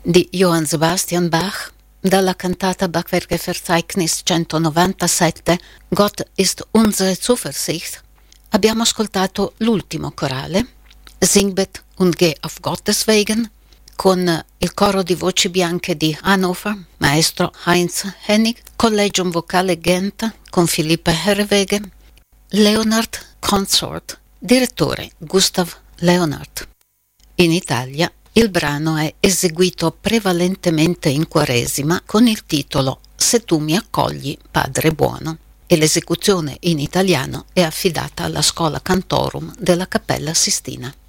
di Johann Sebastian Bach, dalla cantata Bachwerke-Verzeichnis 197 Gott ist unsere Zuversicht, abbiamo ascoltato l'ultimo corale, Singbet und geh auf Gottes Wegen, con il coro di voci bianche di Hannover, maestro Heinz Hennig, Collegium Vocale Ghent con Philippe Herreweghe, Leonard Consort, direttore Gustav Leonard. In Italia il brano è eseguito prevalentemente in Quaresima con il titolo Se tu mi accogli, Padre buono, e l'esecuzione in italiano è affidata alla Schola Cantorum della Cappella Sistina.